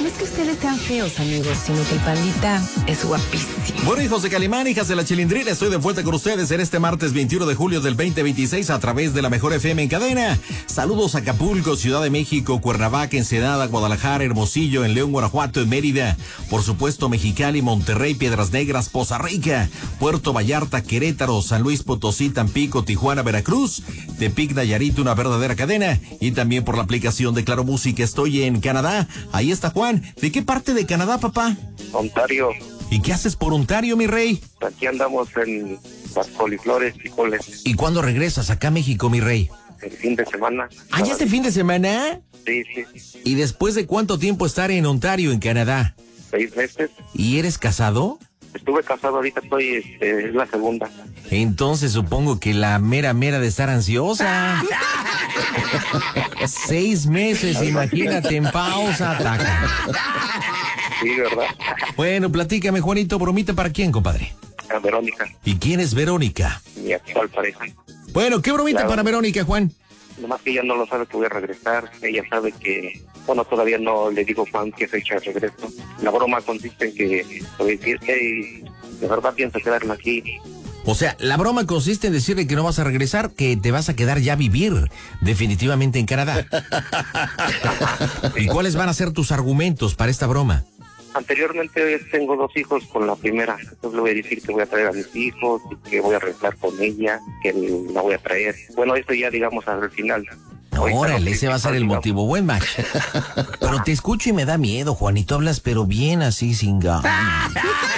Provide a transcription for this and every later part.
es que ustedes sean feos, amigos, sino que el pandita es guapísimo. Bueno, hijos de Calimán, hijas de la Chilindrina, estoy de vuelta con ustedes en este martes 21 de julio del 2026 a través de la Mejor FM en cadena. Saludos a Acapulco, Ciudad de México, Cuernavaca, Ensenada, Guadalajara, Hermosillo, en León, Guanajuato, en Mérida, por supuesto Mexicali, Monterrey, Piedras Negras, Poza Rica, Puerto Vallarta, Querétaro, San Luis Potosí, Tampico, Tijuana, Veracruz, Tepic, Nayarit, una verdadera cadena, y también por la aplicación de Claro Música. Estoy en Canadá. Ahí está Juan. ¿De qué parte de Canadá, papá? Ontario. ¿Y qué haces por Ontario, mi rey? Aquí andamos en las coliflores, frijoles. ¿Y cuándo regresas acá a México, mi rey? El fin de semana. ¿Ah, ya este fin de semana? Sí. ¿Y después de cuánto tiempo estar en Ontario, en Canadá? 6 meses. ¿Y eres casado? Estuve casado, ahorita estoy, es la segunda. Entonces supongo que la mera de estar ansiosa. 6 meses, imagínate, en pausa, taca. Sí, ¿verdad? Bueno, platícame, Juanito, bromita para quién, compadre. A Verónica, ¿Y quién es Verónica? mi actual pareja. Bueno, ¿qué bromita Claro. para Verónica, Juan? Nomás que ella no lo sabe que voy a regresar. Ella sabe que, bueno, todavía no le digo Juan qué fecha regreso. La broma consiste en que voy a decir, hey, de verdad pienso quedarme aquí. O sea, la broma consiste en decirle que no vas a regresar, que te vas a quedar ya a vivir definitivamente en Canadá. ¿Y cuáles van a ser tus argumentos para esta broma? Anteriormente tengo 2 hijos con la primera, entonces le voy a decir que voy a traer a mis hijos, y que voy a regresar con ella, que la voy a traer. Bueno, esto ya digamos al final. Órale, ese va a ser el motivo. Buen match. Pero te escucho y me da miedo, Juanito. Hablas pero bien así, sin ganas.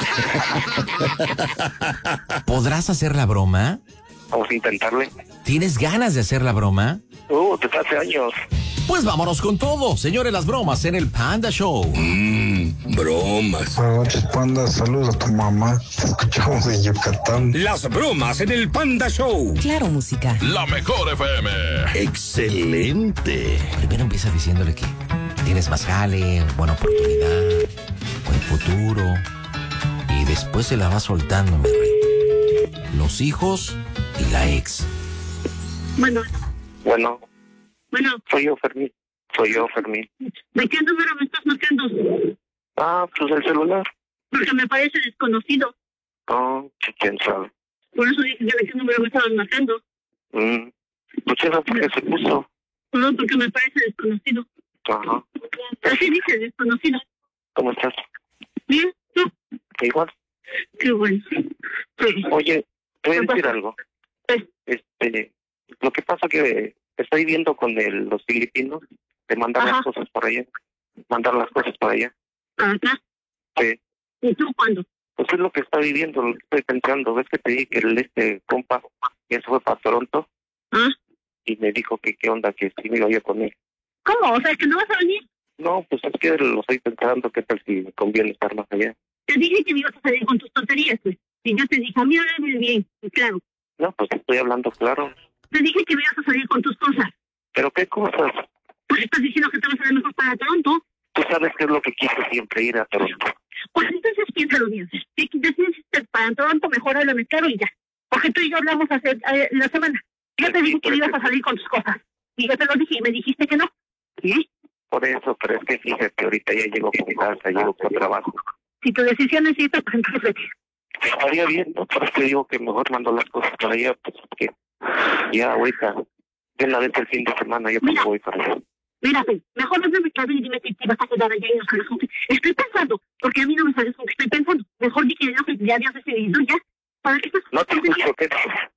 ¿Podrás hacer la broma? Vamos a intentarle. ¿Tienes ganas de hacer la broma? Desde hace años. Pues vámonos con todo, señores, las bromas en el Panda Show. Bromas. Buenas noches, Panda. Saludos a tu mamá. Te escuchamos en Yucatán. Las bromas en el Panda Show. Claro Música. La Mejor FM. Excelente. Primero empieza diciéndole que tienes más jale, buena oportunidad, buen futuro. Y después se la va soltando, mi rey. Los hijos y la ex. Bueno, Soy yo, Fermín. ¿de qué número me estás marcando? Pues el celular. Porque me parece desconocido. ¿Quién sabe? Por eso dije que de qué número me estaban marcando. Pues eso fue que se puso. No, porque me parece desconocido. Ajá. Así dice, desconocido. ¿Cómo estás? Bien, ¿tú? Igual. Qué bueno. Sí. Oye, te voy a ¿Qué decir pasa? algo. Sí. Lo que pasa que estoy viendo con los filipinos de mandar Ajá. las cosas para allá. Mandar las cosas para allá. Acá. Sí. ¿Y tú cuándo? Pues es lo que estoy viviendo, lo que estoy pensando. ¿Ves que te dije que este compa ya se fue para Toronto? ¿Ah? Y me dijo que qué onda, que si me iba yo con él. ¿Cómo? O sea, que no vas a venir. No, pues es que lo estoy pensando, qué tal si me conviene estar más allá. Te dije que me ibas a salir con tus tonterías, pues. Y yo te dije, a mí háblame bien, y claro. No, pues estoy hablando claro. Te dije que me ibas a salir con tus cosas. ¿Pero qué cosas? Pues estás diciendo que te vas a ver mejor para Toronto. Tú sabes que es lo que quise siempre, ir a Toronto. Pues entonces piénsalo bien. Si decides irte para Toronto, mejor háblame claro y ya. Porque tú y yo hablamos hace la semana. Yo te dije que ibas a salir con tus cosas. Y yo te lo dije y me dijiste que no. ¿Sí? Por eso, pero es que fíjate que ahorita ya llego con casa, llego con trabajo. Si tu decisión es irte, pues entonces vete. Estaría bien, ¿no? Por eso te digo que mejor mando las cosas para allá, pues porque ya ahorita, de una vez el fin de semana, yo pues Mira. voy para allá. Mira, pues, mejor no me claves y dime que te vas a quedar allá y nos quedamos juntos. Estoy pensando, porque a mí no me sabes lo que estoy pensando. Mejor di que ya habías decidido ya. ¿Para qué estás? No te escucho, ¿qué?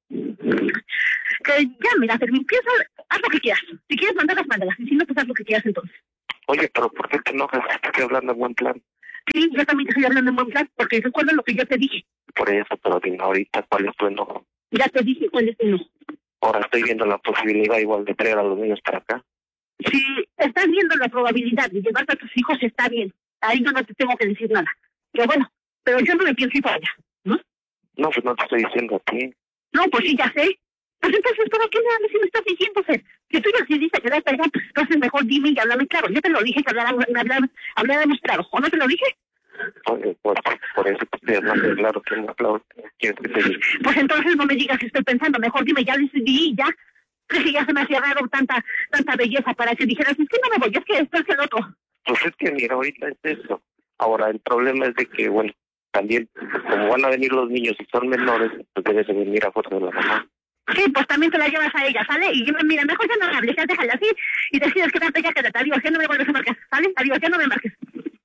Que ya, mira, Fermín, piensa, haz lo que quieras. Si quieres mandarlas, mándalas. Y si no, pues haz lo que quieras entonces. Oye, pero ¿por qué te enojas? Estoy hablando en buen plan. Sí, yo también te estoy hablando en buen plan, porque recuerda lo que yo te dije. Por eso, pero dime ahorita cuál es tu enojo. Ya te dije cuál es tu no. Ahora estoy viendo la posibilidad igual de traer a los niños para acá. Si estás viendo la probabilidad de llevarte a tus hijos, está bien. Ahí yo no te tengo que decir nada. Pero bueno, pero yo no me pienso ir para allá, ¿no? No, pues no te estoy diciendo a ti. No, pues sí, ya sé. Pues entonces, ¿para qué me hablas si me estás diciendo, Fer? Si tú decidiste quedarte allá, pues entonces mejor dime y háblame claro. Yo te lo dije que habláramos claro. ¿O no te lo dije? Oye, por eso te estoy hablando claro, que no claro. ¿Quieres que te diga? Pues entonces no me digas que estoy pensando. Mejor dime, ya decidí y ya. Es que ya se me hacía raro tanta belleza para que dijeras, es que no me voy, es que esto es el otro. Pues es que mira, ahorita es eso. Ahora, el problema es de que, bueno, también, como van a venir los niños y son menores, pues debes de venir a fuerza de la mamá. Sí, pues también te la llevas a ella, ¿sale? Y mira, mejor ya no me hables, ya déjala así y decides que tanto ya quédate. Adiós, ya no me vuelves a marcar, ¿sale? Adiós, ya no me marques.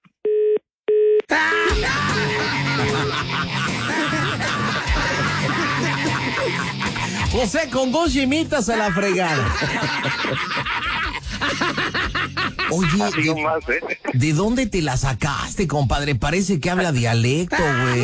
José, con 2 yemitas a la fregada. Oye, ¿de dónde te la sacaste, compadre? Parece que habla dialecto, güey.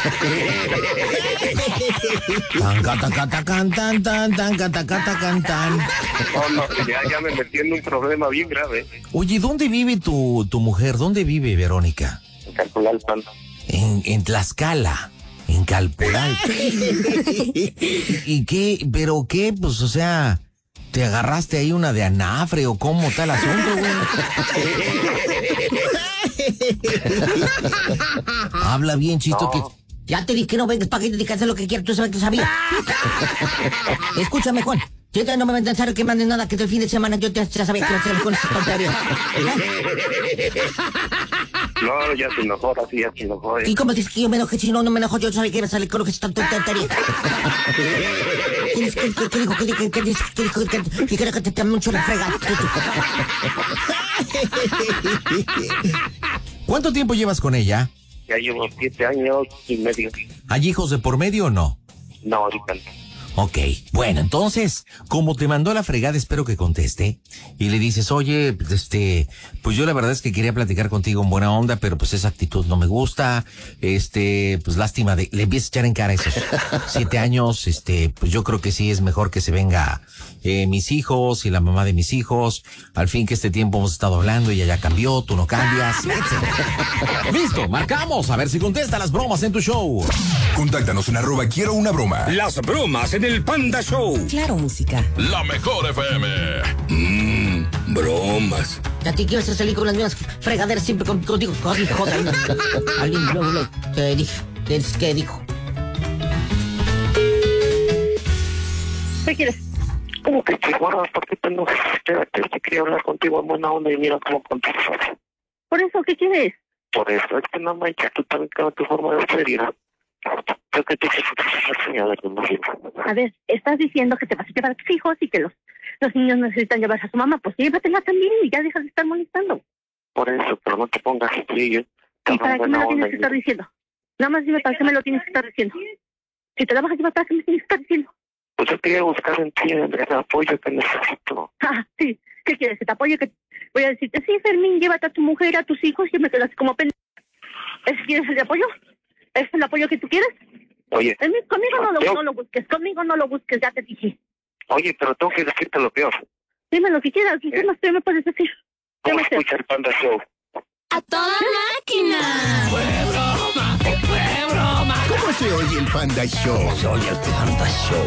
No, ya me metí en un problema bien grave. Oye, ¿dónde vive tu mujer? ¿Dónde vive, Verónica? En Calpulalpan. En Tlaxcala. En Calpulalpan. ¿Y qué? ¿Pero qué? Pues, o sea, ¿te agarraste ahí una de anafre o cómo está el asunto, güey? Habla bien, Chisto, no. que... Ya te dije que no vengas para que te digas lo que quieras, tú sabes que sabía. Escúchame, Juan. Yo no me va a pensar que mandes nada, que el fin de semana yo ya sabía que iba a hacer con esa tontería. No, ya se enojó, así ya se enojó. ¿Y cómo dices que yo me enojé? Si no me enojó, yo sabía que iba a salir con esa tontería. ¿Qué dijo? Que creo que te da mucho la fregada. ¿Cuánto tiempo llevas con ella? Ya llevo 7 años y medio. ¿Hay hijos de por medio o no? No, ahorita no. Ok, bueno, entonces, como te mandó la fregada, espero que conteste. Y le dices, oye, pues yo la verdad es que quería platicar contigo en buena onda, pero pues esa actitud no me gusta. Pues lástima le empiezas a echar en cara esos 7 años. Pues yo creo que sí es mejor que se venga mis hijos y la mamá de mis hijos. Al fin que este tiempo hemos estado hablando y ella ya cambió, tú no cambias, etc. Listo, marcamos, a ver si contesta las bromas en tu show. Contáctanos en @quiero una broma. Las bromas en el Panda Show. Claro, música. La mejor FM. Bromas. A ti que ibas a salir con las mismas fregaderas siempre contigo. Joder. Alguien luego te dije. ¿Qué dijo? ¿Qué quieres? ¿Cómo que te guardas? ¿Por qué te enojas? Espérate, quería hablar contigo en buena onda y mira cómo contestas. ¿Por eso qué quieres? Por eso, es que no manches, tú también cambias tu forma de ser, ¿no? Creo que tú A ver, estás diciendo que te vas a llevar a tus hijos y que los niños necesitan llevarse a su mamá, pues llévatela también y ya dejas de estar molestando. Por eso, pero no te pongas así. ¿Y para qué me lo tienes que estar diciendo? Nada más dime para qué me lo tienes que estar diciendo. Si te la vas a llevar, ¿para qué me tienes que estar diciendo? Pues yo quería buscar en ti el apoyo que necesito. Ah, sí. ¿Qué quieres? ¿Que te apoye? Que voy a decirte, sí, Fermín, llévate a tu mujer, a tus hijos y me quedas como pendejo. ¿Quieres el apoyo? ¿Es el apoyo que tú quieres? Oye. Conmigo no lo busques, conmigo no lo busques, ya te dije. Oye, pero tengo que decirte lo peor. Dime lo que quieras, ¿qué más me puedes decir? ¿Cómo escucha el Panda Show? ¡A toda máquina! ¡Fue broma! ¿Cómo se oye el Panda Show? Se oye el Panda Show.